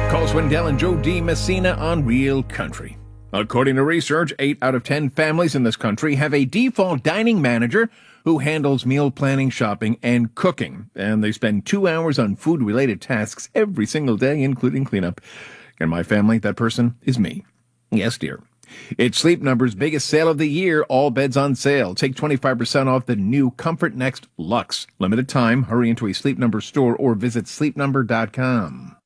Cole Swindell and Joe D. Messina on Real Country. According to research, 8 out of 10 families in this country have a default dining manager who handles meal planning, shopping, and cooking. And they spend 2 hours on food-related tasks every single day, including cleanup. In my family, that person is me. Yes, dear. It's Sleep Number's biggest sale of the year, all beds on sale. Take 25% off the new Comfort Next Luxe. Limited time. Hurry into a Sleep Number store or visit sleepnumber.com.